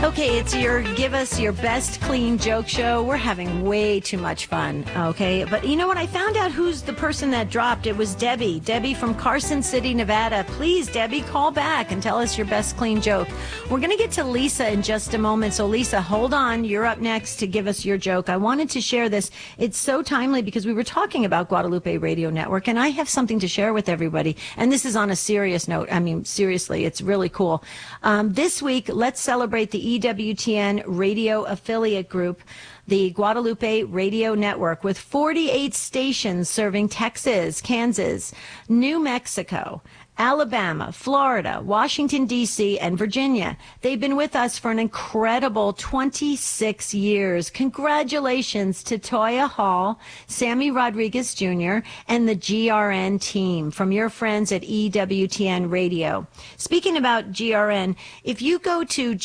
Okay, it's your Give Us Your Best Clean Joke show. We're having way too much fun, okay? But you know what? I found out who's the person that dropped. It was Debbie. Debbie from Carson City, Nevada. Please, Debbie, call back and tell us your best clean joke. We're going to get to Lisa in just a moment. So, Lisa, hold on. You're up next to give us your joke. I wanted to share this. It's so timely because we were talking about Guadalupe Radio Network, and I have something to share with everybody. And this is on a serious note. I mean, seriously, it's really cool. This week, let's celebrate the EWTN radio affiliate group, the Guadalupe Radio Network, with 48 stations serving Texas, Kansas, New Mexico, Alabama, Florida, Washington, D.C., and Virginia. They've been with us for an incredible 26 years. Congratulations to Toya Hall, Sammy Rodriguez Jr., and the GRN team from your friends at EWTN Radio. Speaking about GRN, if you go to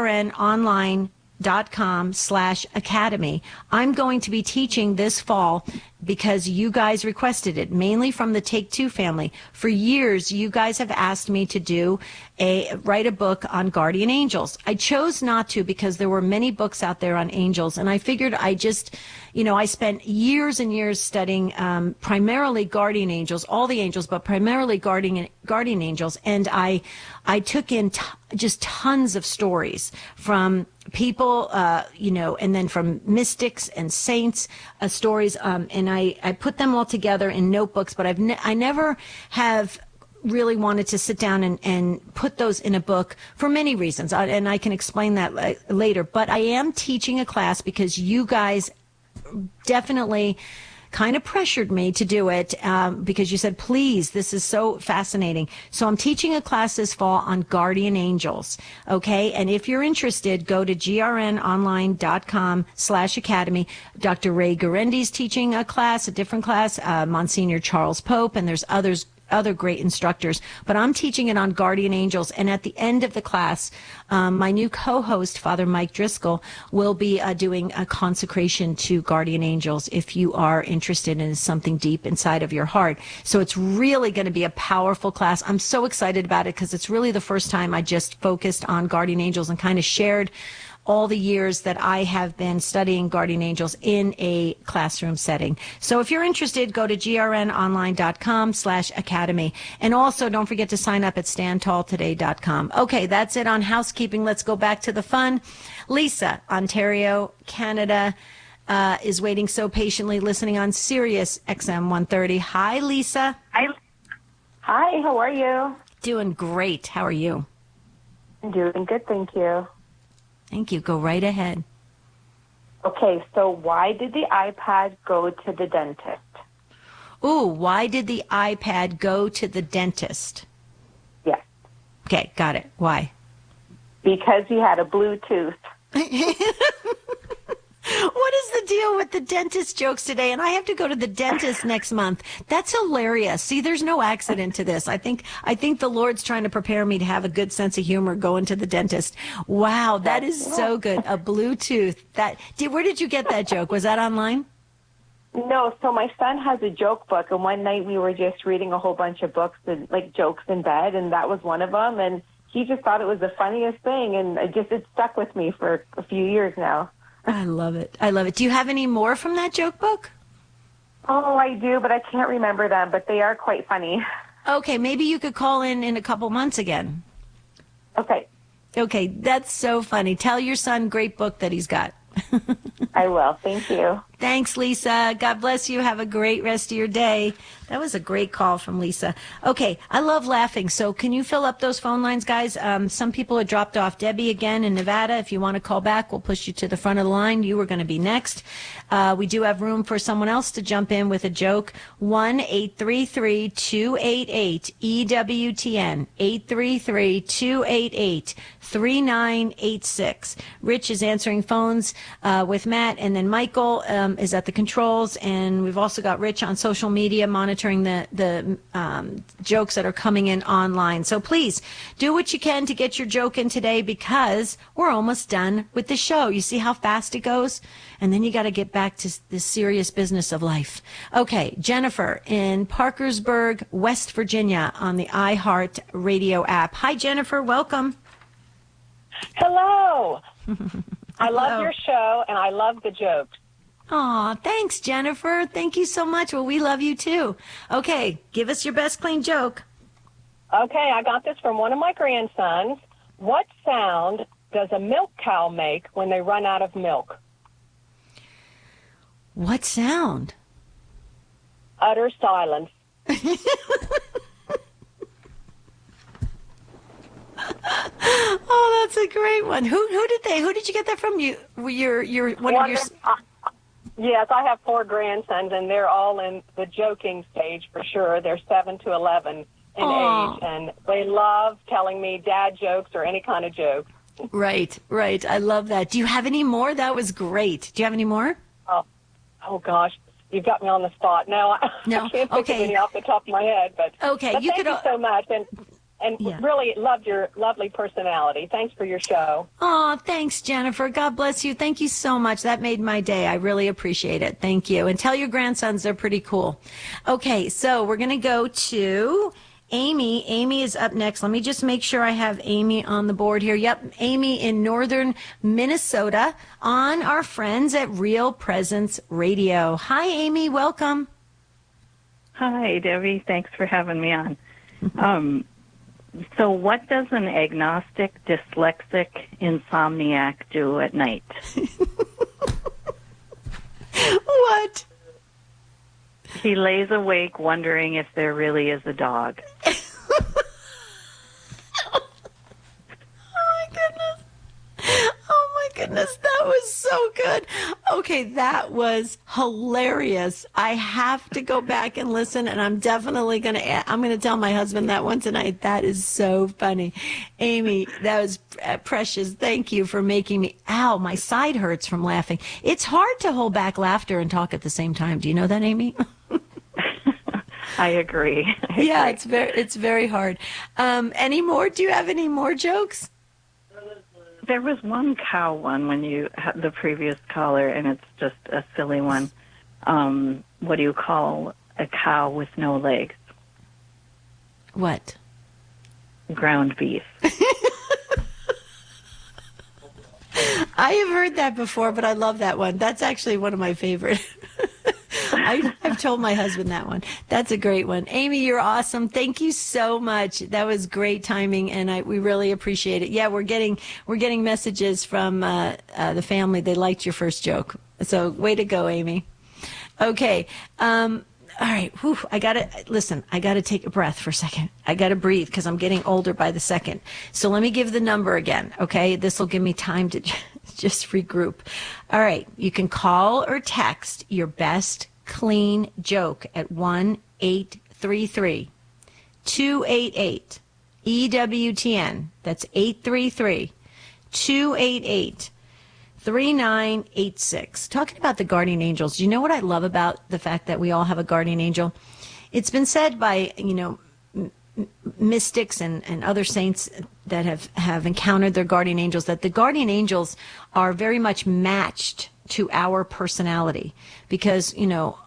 grnonline.com/academy, I'm going to be teaching this fall because you guys requested it, mainly from the Take Two family. For years, you guys have asked me to write a book on guardian angels. I chose not to because there were many books out there on angels, and I figured I spent years and years studying primarily guardian angels, all the angels, but primarily guardian angels, and I took in just tons of stories from people, and then from mystics and saints, stories, and I put them all together in notebooks, but I never have really wanted to sit down and put those in a book for many reasons, and I can explain that later. But I am teaching a class because you guys definitely kind of pressured me to do it because you said, please, this is so fascinating. So I'm teaching a class this fall on guardian angels. Okay. And if you're interested, go to grnonline.com/academy. Dr. Ray Garendi's teaching a different class, Monsignor Charles Pope, and there's other great instructors, but I'm teaching it on guardian angels. And at the end of the class, my new co-host, Father Mike Driscoll, will be doing a consecration to guardian angels if you are interested in something deep inside of your heart. So it's really going to be a powerful class. I'm so excited about it because it's really the first time I just focused on guardian angels and kind of shared all the years that I have been studying guardian angels in a classroom setting. So if you're interested, go to grnonline.com/academy. And also don't forget to sign up at standtalltoday.com. Okay, that's it on housekeeping. Let's go back to the fun. Lisa, Ontario, Canada, is waiting so patiently, listening on Sirius XM 130. Hi, Lisa. Hi, how are you? Doing great. How are you? I'm doing good, thank you. Thank you. Go right ahead. Okay, so why did the iPad go to the dentist? Ooh, why did the iPad go to the dentist? Yes. Okay, got it. Why? Because he had a Bluetooth. What is the deal with the dentist jokes today? And I have to go to the dentist next month. That's hilarious. See, there's no accident to this. I think the Lord's trying to prepare me to have a good sense of humor going to the dentist. Wow, that is so good. A Bluetooth. Where did you get that joke? Was that online? No, so my son has a joke book, and one night we were just reading a whole bunch of books, and, like jokes in bed, and that was one of them. And he just thought it was the funniest thing, and it stuck with me for a few years now. I love it. I love it. Do you have any more from that joke book? Oh, I do, but I can't remember them, but they are quite funny. Okay, maybe you could call in a couple months again. Okay. Okay, that's so funny. Tell your son, great book that he's got. I will. Thank you. Thanks, Lisa. God bless you. Have a great rest of your day. That was a great call from Lisa. Okay, I love laughing. So can you fill up those phone lines, guys? Some people are dropped off. Debbie again in Nevada. If you want to call back, we'll push you to the front of the line. You were going to be next. We do have room for someone else to jump in with a joke. 1-833-288-EWTN. 833-288-3986. Rich is answering phones with Matt, and then Michael is at the controls, and we've also got Rich on social media monitoring the jokes that are coming in online. So please do what you can to get your joke in today, because we're almost done with the show. You see how fast it goes? And then you got to get back to the serious business of life. Okay, Jennifer in Parkersburg, West Virginia on the iHeart Radio app. Hi, Jennifer. Welcome. Hello. I love Hello. your show, and I love the jokes. Aw, thanks, Jennifer. Thank you so much. Well, we love you too. Okay, give us your best clean joke. Okay, I got this from one of my grandsons. What sound does a milk cow make when they run out of milk? What sound? Utter silence. Oh, that's a great one. Who did you get that from? Your one of your. Yes, I have 4 grandsons, and they're all in the joking stage for sure. They're 7 to 11 in Aw. age, and they love telling me dad jokes or any kind of joke. Right. I love that. Do you have any more? That was great. Do you have any more? Oh gosh, you've got me on the spot. No, No? I can't think Okay. of any off the top of my head. But Okay, but you thank could, you so much, and Yeah. really loved your lovely personality. Thanks for your show. Oh, thanks, Jennifer. God bless you. Thank you so much. That made my day. I really appreciate it. Thank you. And tell your grandsons they're pretty cool. Okay, so we're going to go to Amy. Amy is up next. Let me just make sure I have Amy on the board here. Yep, Amy in northern Minnesota on our friends at Real Presence Radio. Hi, Amy. Welcome. Hi, Debbie. Thanks for having me on. So what does an agnostic, dyslexic insomniac do at night? What? He lays awake wondering if there really is a dog. Oh my goodness, that was so good. Okay, that was hilarious. I have to go back and listen, and I'm definitely I'm going to tell my husband that one tonight. That is so funny. Amy, that was precious. Thank you for making me, ow, my side hurts from laughing. It's hard to hold back laughter and talk at the same time. Do you know that, Amy? I agree. Yeah, it's very hard. Any more? Do you have any more jokes? There was one cow one when you had the previous caller, and it's just a silly one. What do you call a cow with no legs? What? Ground beef. I have heard that before, but I love that one. That's actually one of my favorite. I've told my husband that one. That's a great one. Amy, you're awesome. Thank you so much. That was great timing, and we really appreciate it. Yeah, we're getting messages from the family. They liked your first joke. So way to go, Amy. Okay. All right. Whew, I got to take a breath for a second. I got to breathe because I'm getting older by the second. So let me give the number again. Okay. This will give me time to just regroup. All right. You can call or text your best clean joke at 1-833-288-EWTN. That's 833-288-3986. Talking about the guardian angels. Do you know what I love about the fact that we all have a guardian angel? It's been said by, mystics and other saints that have encountered their guardian angels that the guardian angels are very much matched to our personality because,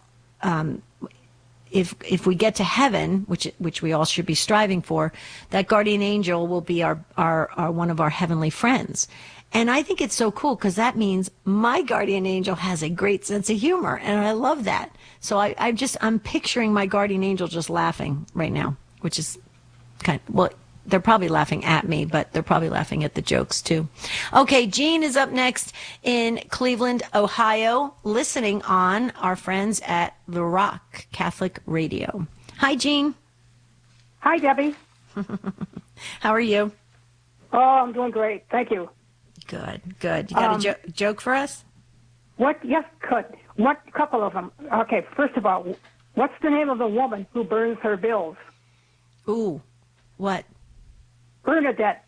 if we get to heaven, which we all should be striving for, that guardian angel will be our one of our heavenly friends. And I think it's so cool because that means my guardian angel has a great sense of humor, and I love that. So I'm picturing my guardian angel just laughing right now, which is they're probably laughing at me, but they're probably laughing at the jokes too. Okay, Jean is up next in Cleveland, Ohio, listening on our friends at The Rock Catholic Radio. Hi, Jean. Hi, Debbie. How are you? Oh, I'm doing great. Thank you. Good. You got a joke for us? What? Yes, could. What? Couple of them. Okay, first of all, what's the name of the woman who burns her bills? Ooh, what? Bernadette.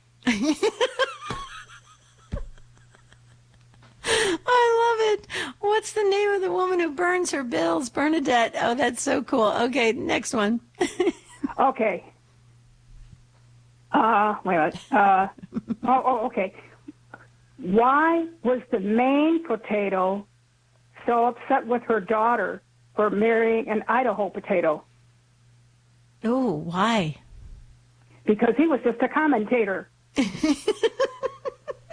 I love it. What's the name of the woman who burns her bills? Bernadette. Oh, that's so cool. Okay, next one. Okay. Wait a minute. Okay. Why was the main potato so upset with her daughter for marrying an Idaho potato? Oh, why? Because he was just a commentator.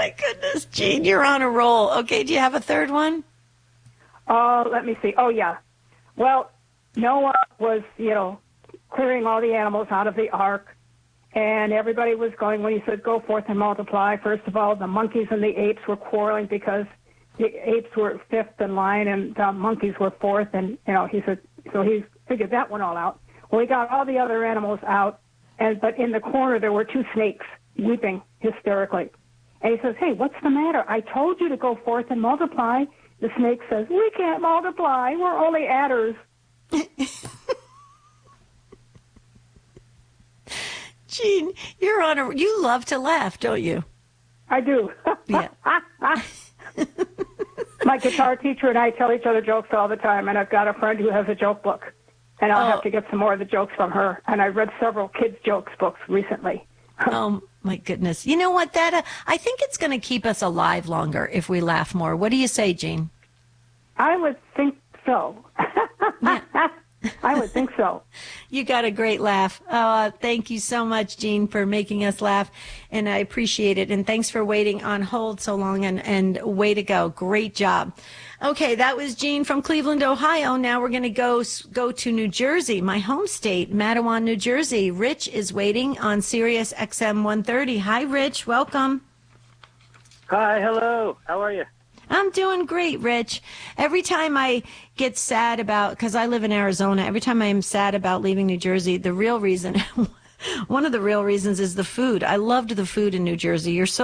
my goodness, Gene, you're on a roll. Okay, do you have a third one? Let me see. Oh, yeah. Well, Noah was, clearing all the animals out of the ark, and everybody was going when he said, go forth and multiply. First of all, the monkeys and the apes were quarreling because the apes were fifth in line and the monkeys were fourth, and, he said, so he figured that one all out. Well, he got all the other animals out, but in the corner there were two snakes weeping hysterically. And he says, hey, what's the matter? I told you to go forth and multiply. The snake says, we can't multiply. We're only adders. Gene, you love to laugh, don't you? I do. Yeah. My guitar teacher and I tell each other jokes all the time, and I've got a friend who has a joke book, and I'll have to get some more of the jokes from her. And I read several kids' jokes books recently. Oh, my goodness. You know what? I think it's going to keep us alive longer if we laugh more. What do you say, Gene? I would think so. Yeah. I would think so. You got a great laugh. Thank you so much, Gene, for making us laugh, and I appreciate it. And thanks for waiting on hold so long, and way to go. Great job. Okay, that was Gene from Cleveland, Ohio. Now we're going to go to New Jersey, my home state, Matawan, New Jersey. Rich is waiting on Sirius XM 130. Hi, Rich. Welcome. Hi, hello. How are you? I'm doing great, Rich. Every time I get sad because I live in Arizona, every time I'm sad about leaving New Jersey, the real reason, one of the real reasons is the food. I loved the food in New Jersey. You're so